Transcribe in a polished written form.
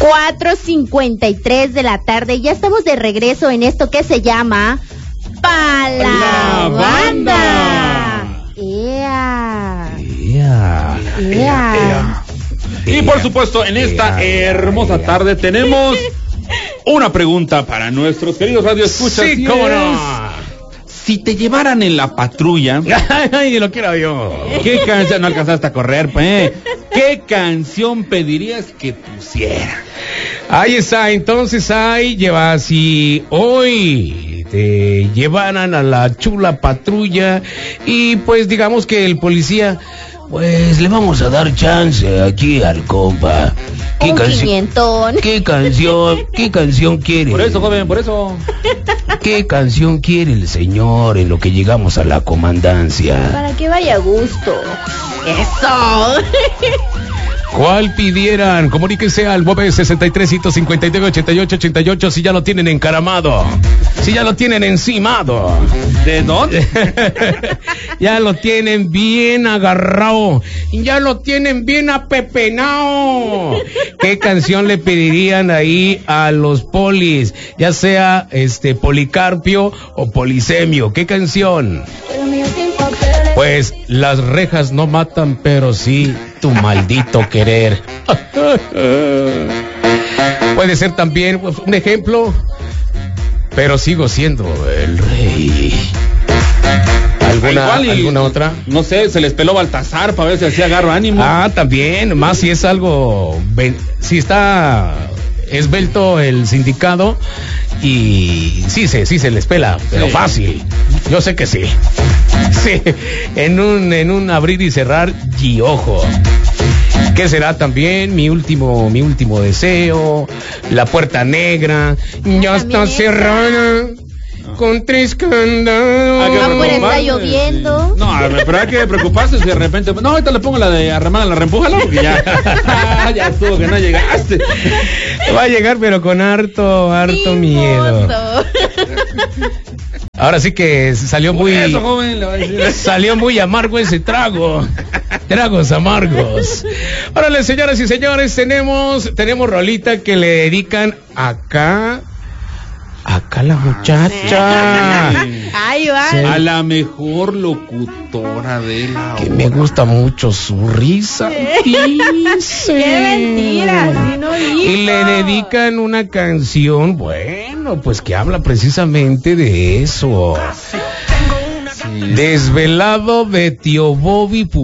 4:53 de la tarde. Ya estamos de regreso en esto que se llama Pa' la Banda. Y por supuesto, en esta hermosa tarde tenemos una pregunta para nuestros queridos radioescuchas. Sí, cómo no. Si te llevaran en la patrulla, ay, lo quiero yo. ¿Qué canción? No alcanzaste a correr, pues. ¿Qué canción pedirías que pusiera? Ahí está, entonces ahí lleva, si hoy te llevaran a la chula patrulla y pues digamos que el policía, pues le vamos a dar chance aquí al compa. ¿Qué canción? ¿Qué canción quiere? Por eso, joven, por eso. ¿Qué canción quiere el señor en lo que llegamos a la comandancia? Para que vaya a gusto. Eso. ¿Cuál pidieran? Comuníquense al 963-159-8888 si ya lo tienen encaramado, si ya lo tienen encimado. ¿De dónde? Ya lo tienen bien agarrado, ya lo tienen bien apepenado. ¿Qué canción le pedirían ahí a los polis? Ya sea Policarpio o Polisemio. ¿Qué canción? Pues las rejas no matan, pero sí tu maldito querer. Puede ser también un ejemplo, pero sigo siendo el rey. ¿Alguna otra? No sé, se les peló Baltasar para ver si así agarro ánimo. Ah, también, más si es algo, si está esbelto el sindicado y sí se les pela, pero sí. Fácil. Yo sé que sí. Sí, en un abrir y cerrar y ojo. ¿Qué será también? Mi último deseo, la puerta negra, ya está cerrada. Con tres candados. Afuera está lloviendo. No, pero hay que preocuparse si de repente. No, ahorita le pongo la de arremala, la reempújala, porque ya. Ya estuvo que no llegaste. Va a llegar, pero con harto miedo. Ahora sí que salió muy. Eso, joven, le va a decir. Salió muy amargo ese trago. Tragos amargos. Órale, señoras y señores, tenemos rolita que le dedican acá la muchacha. Ahí va. Sí. A la mejor locutora de la que me gusta mucho su risa. Dice. Qué mentira, si no dijo. Y le dedican una canción, bueno, pues que habla precisamente de eso. Sí. Desvelado de Tío Bobby.